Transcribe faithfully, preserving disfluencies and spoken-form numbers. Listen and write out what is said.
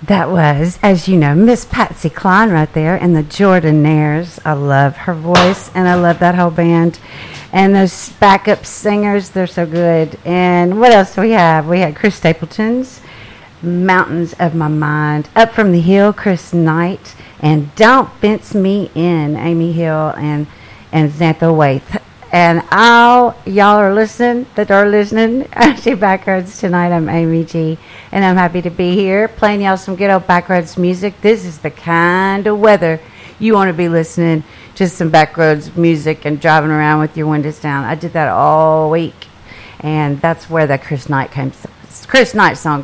That was, as you know, Miss Patsy Cline right there and the Jordanaires. I love her voice, and I love that whole band. And those backup singers, they're so good. And what else do we have? We had Chris Stapleton's Mountains of My Mind, Up from the Hill, Chris Knight, and Don't Fence Me In, Amy Hill and, and Xantha Waite. And all y'all are listening, that are listening to Backroads tonight. I'm Amy G, and I'm happy to be here playing y'all some good old Backroads music. This is the kind of weather you want to be listening to some Backroads music and driving around with your windows down. I did that all week, and that's where the Chris Knight came, Chris Knight song